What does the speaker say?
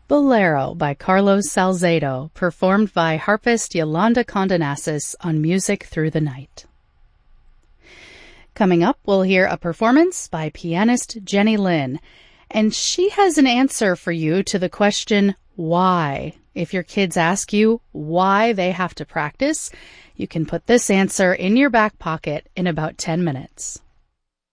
Bolero by Carlos Salcedo, performed by harpist Yolanda Condonasis on Music Through the Night. Coming up, we'll hear a performance by pianist Jenny Lin, and she has an answer for you to the question, why? If your kids ask you why they have to practice, you can put this answer in your back pocket in about 10 minutes.